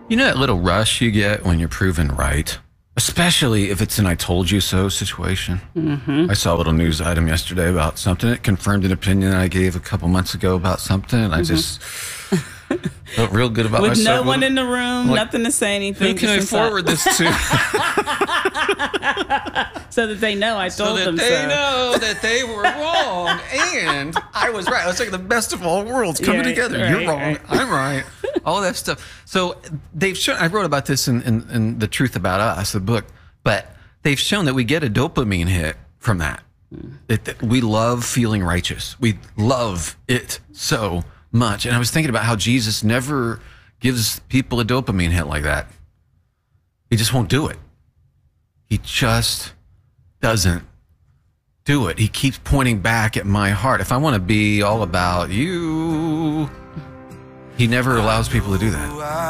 You know that little rush you get when you're proven right? Especially if it's an I told you so situation. I saw a little news item yesterday about something. It confirmed an opinion I gave a couple months ago about something. And I just felt real good about With myself. no one in the room, like, nothing to say anything. Who can I forward this to? So that they know I told them so. So that they know that they were wrong and I was right. I was like the best of all worlds coming together. Right, You're wrong. right. I'm right. All that stuff. So they've shown, I wrote about this in The Truth About Us, the book, but they've shown that we get a dopamine hit from that. That we love feeling righteous. We love it so much. And I was thinking about how Jesus never gives people a dopamine hit like that. He just won't do it. He just doesn't do it. He keeps pointing back at my heart. If I want to be all about you, he never allows people to do that.